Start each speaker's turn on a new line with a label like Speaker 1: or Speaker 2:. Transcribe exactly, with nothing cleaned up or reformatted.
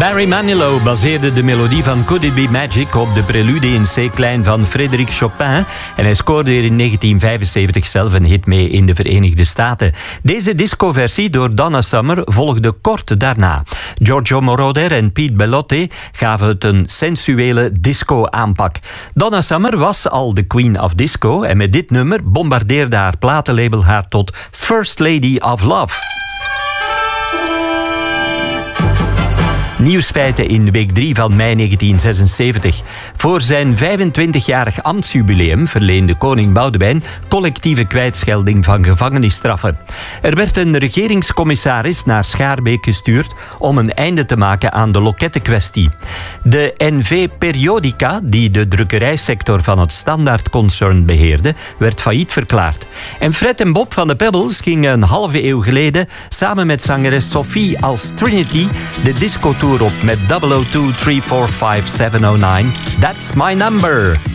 Speaker 1: Barry Manilow baseerde de melodie van Could It Be Magic op de prelude in C-klein van Frédéric Chopin en hij scoorde er in negentien vijfenzeventig zelf een hit mee in de Verenigde Staten. Deze discoversie door Donna Summer volgde kort daarna. Giorgio Moroder en Pete Bellotti gaven het een sensuele disco-aanpak. Donna Summer was al de queen of disco en met dit nummer bombardeerde haar platenlabel haar tot First Lady of Love. Nieuwsfeiten in week drie van mei negentien zesenzeventig. Voor zijn vijfentwintigjarig ambtsjubileum verleende koning Boudewijn collectieve kwijtschelding van gevangenisstraffen. Er werd een regeringscommissaris naar Schaarbeek gestuurd om een einde te maken aan de lokettenkwestie. De N V Periodica, die de drukkerijsector van het Standaard-concern beheerde, werd failliet verklaard. En Fred en Bob van de Pebbles gingen een halve eeuw geleden samen met zangeres Sophie als Trinity de discotour op met double oh two, three four five, seven oh nine. That's my number.